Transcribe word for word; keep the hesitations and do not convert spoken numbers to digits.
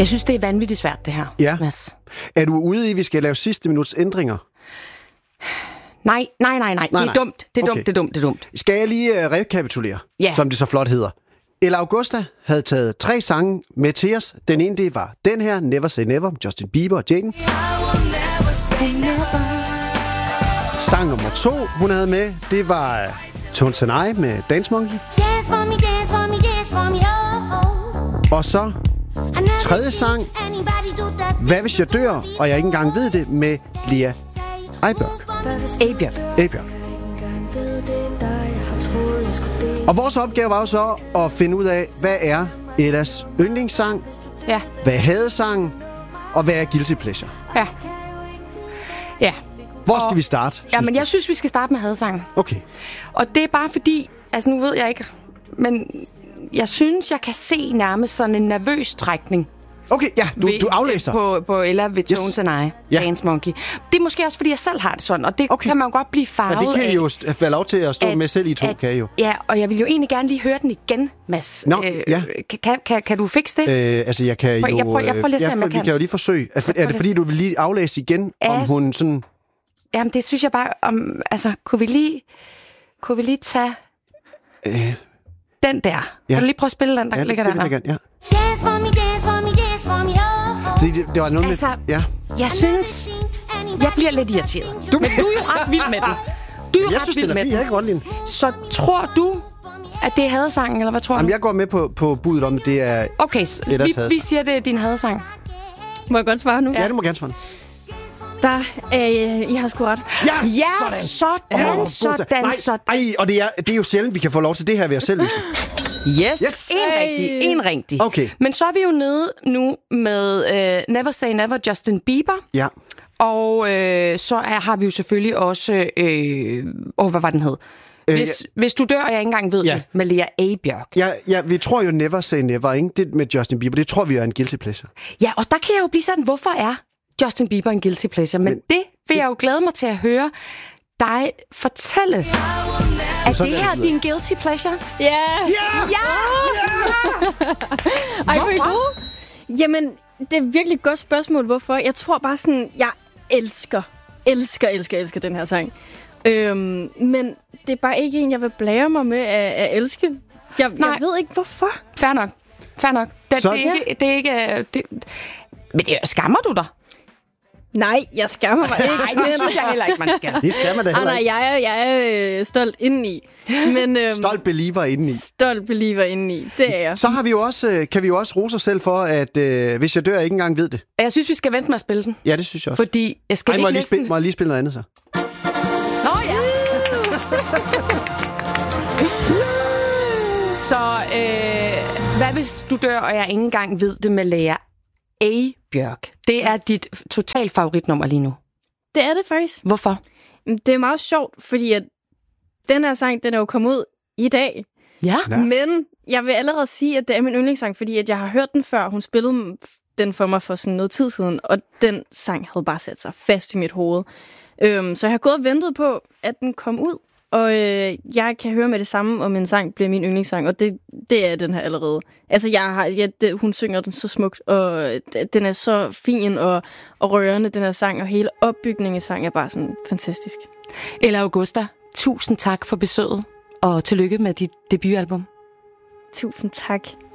Jeg synes, det er vanvittigt svært, det her, Ja. Mads. Er du ude i, at vi skal lave sidste minuts ændringer? Nej, nej, nej, nej. Det er nej. dumt. Det er Okay. dumt, det er dumt, det er dumt. Skal jeg lige uh, rekapitulere, Ja. som det så flot hedder. Ella Augusta havde taget tre sange med til os. Den ene, det var den her, Never Say Never, Justin Bieber og Jaden. Sang nummer to, hun havde med, det var uh, Tones and I med Dance Monkey. Dance for me, dance for me, dance for me, oh, oh. Og så tredje sang, Hvad hvis jeg dør, og jeg ikke engang ved det, med Lea Eibjørk. Eibjørk. Eibjørk. Og vores opgave var jo så at finde ud af, hvad er Ellas yndlingssang, Ja, hvad er hadesangen, og hvad er guilty pleasure. ja. Ja. Hvor Og- skal vi starte? Ja, synes men du? jeg synes, vi skal starte med hadesangen. Okay. Og det er bare fordi, altså nu ved jeg ikke, men jeg synes, jeg kan se nærmest sådan en nervøs trækning. Okay, ja, du, ved- du aflæser. På, på Ella ved Tones Yes. and I, Ja. Dance Monkey. Det er måske også, fordi jeg selv har det sådan, og det Okay. kan man jo godt blive farvet Men det kan I af. jo st- få lov til at stå at- med selv i to, at- kan I jo. Ja, og jeg vil jo egentlig gerne lige høre den igen, Mads. Nå, ja. kan, kan, kan, kan du fikse det? Øh, altså, jeg kan Prøv- jo... jeg prøver- jeg prøver lige at se, øh, om ja, jeg vi kan. kan jo lige forsøge. Er, er prøver det lige- fordi, du vil lige aflæse igen, om Ja, hun sådan... Jamen, det synes jeg bare, om, altså, kunne vi lige, kunne vi lige tage Øh, den der? Ja. Kan du lige prøve at spille den, der ja, ligger det der? vil jeg gerne, ja. Dance for me, dance for me, dance for me, oh, oh. Det, det, det var noget Altså, med... Ja. Jeg synes, jeg bliver lidt irriteret. Du... Men du er jo ret vild med den. Du er jo Jeg ret synes, vild den er med fin. den. Jeg kan godt lide den. Så tror du, at det er hadesangen, eller hvad tror Jamen, du? jeg går med på, på budet om, at det er... Okay, så Ellas vi, hadesang. vi siger, det er din hadesang. Må jeg godt svare nu? Ja, det må gerne svare. Der, øh, I har sgu ret. Ja, Ja, sådan. sådan, Åh, sådan, Nej, sådan. ej, og det er, det er jo sjældent, vi kan få lov til det her ved at selv løse. Yes, Yes. en rigtig, en rigtig. Okay. Men så er vi jo nede nu med uh, Never Say Never, Justin Bieber. Ja. Og øh, så er, har vi jo selvfølgelig også... Øh, åh, hvad var den hed? Hvis, Øh, hvis du dør, og jeg ikke engang ved ja. det, med Lea Eibjørk. Ja, ja, vi tror jo Never Say Never, ikke? Det med Justin Bieber, det tror vi er en guilty pleasure. Ja, og der kan jeg jo blive sådan, hvorfor er Justin Bieber en guilty pleasure? Men, Men- Men det vil jeg jo glæde mig til at høre dig fortælle. Er Sådan det er her det. din guilty pleasure? Ja! Ja! Ej, hvor er I gode? Jamen, det er virkelig et godt spørgsmål, hvorfor. Jeg tror bare sådan, jeg elsker, elsker, elsker, elsker den her sang. Øhm, men det er bare ikke en, jeg vil blære mig med at, at elske. Jeg, Nej. jeg ved ikke, hvorfor. Fair nok. Fair nok. Det, Så- det, er ikke, det er ikke... øh, Det, men det, skammer du dig? Nej, jeg skammer mig ikke. Nej, det synes jeg heller ikke, man skal. Det skal man da Ah, heller nej, ikke. jeg er, jeg er øh, stolt indeni. Men, øhm, Stolt believer indeni. stolt believer indeni. Det er jeg. Så har vi jo også, øh, kan vi jo også rose os selv for, at øh, hvis jeg dør, jeg ikke engang ved det. Jeg synes, vi skal vente med at spille den. Ja, det synes jeg også. Fordi jeg skal Ej, vi må, jeg ikke lige næsten... spille, må jeg lige spille noget andet så? Nå ja! Så øh, hvad hvis du dør, og jeg ikke engang ved det med Lea Eibjørk? Det er dit total favoritnummer lige nu. Det er det faktisk. Hvorfor? Det er meget sjovt, fordi at den her sang, den er jo kommet ud i dag. Ja. Ja. Men jeg vil allerede sige, at det er min yndlingssang, fordi at jeg har hørt den før. Hun spillede den for mig for sådan noget tid siden, og den sang havde bare sat sig fast i mit hoved. Øhm, så jeg har gået og ventet på, at den kom ud. Og øh, jeg kan høre med det samme, om en sang bliver min yndlingssang, og det, det er den her allerede. Altså, jeg har, jeg, det, hun synger den så smukt, og den er så fin og, og rørende, den her sang, og hele opbygningen af sang er bare sådan fantastisk. Ella Augusta, tusind tak for besøget, og tillykke med dit debutalbum. Tusind tak.